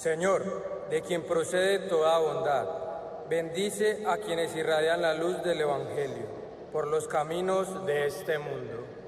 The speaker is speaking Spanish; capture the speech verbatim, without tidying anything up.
Señor, de quien procede toda bondad, bendice a quienes irradian la luz del Evangelio por los caminos de este mundo.